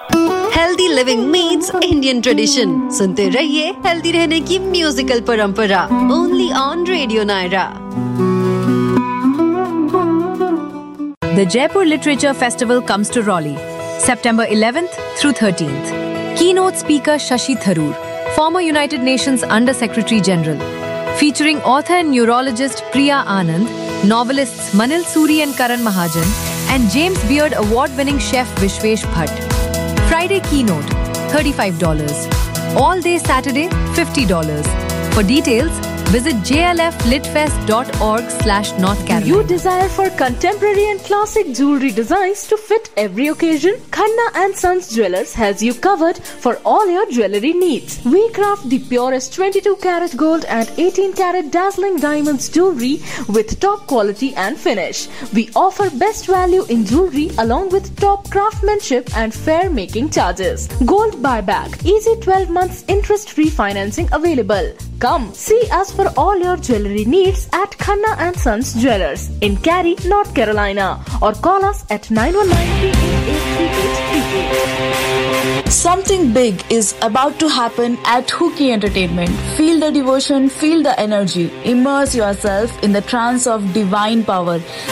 Healthy living meets Indian tradition. सुनते रहिए healthy रहने की म्यूजिकल परंपरा, only on radio Naira. The Jaipur Literature Festival comes to Raleigh, September 11th through 13th. Keynote speaker Shashi Tharoor, former United Nations Under-Secretary General, featuring author and neurologist Priya Anand, novelists Manil Suri and Karan Mahajan, and James Beard award-winning chef Vishwesh Bhatt. Friday keynote, $35. All day Saturday, $50. For details, visit jlflitfest.org/North Carolina. You desire for contemporary and classic jewelry designs to fit every occasion? Khanna and Sons Jewelers has you covered for all your jewelry needs. We craft the purest 22-karat gold and 18-karat dazzling diamonds jewelry with top quality and finish. We offer best value in jewelry along with top craftsmanship and fair making charges. Gold buyback, easy 12 months interest-free financing available. Come see us for all your jewelry needs at Khanna and Sons Jewelers in Cary, North Carolina, or call us at 919-388-3838. Something big is about to happen at Hookie Entertainment. Feel the devotion, feel the energy. Immerse yourself in the trance of divine power.